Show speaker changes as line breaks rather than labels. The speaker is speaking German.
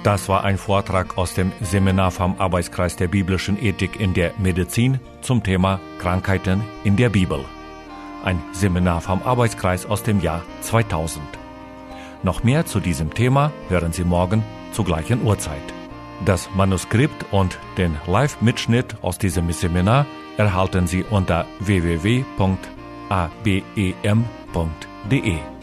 Das war ein Vortrag aus dem Seminar vom Arbeitskreis der biblischen Ethik in der Medizin zum Thema Krankheiten in der Bibel. Ein Seminar vom Arbeitskreis aus dem Jahr 2000. Noch mehr zu diesem Thema hören Sie morgen zur gleichen Uhrzeit. Das Manuskript und den Live-Mitschnitt aus diesem Seminar erhalten Sie unter www.abem.de.